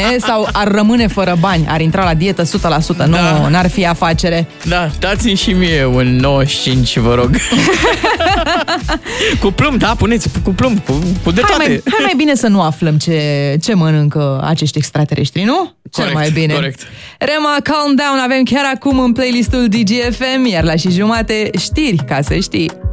sau ar rămâne fără bani, ar intra la dietă 100%, nu, n-ar fi afacere. Da, dați-mi și mie un 95, vă rog. Cu plumb, da, puneți cu plumb, cu de toate. Hai mai bine să nu aflăm ce mănâncă acești extraterestri, nu? Cel mai bine. Corect. Rema, Calm Down avem chiar acum în playlistul DGFM, iar la și jumate știri, ca să știi.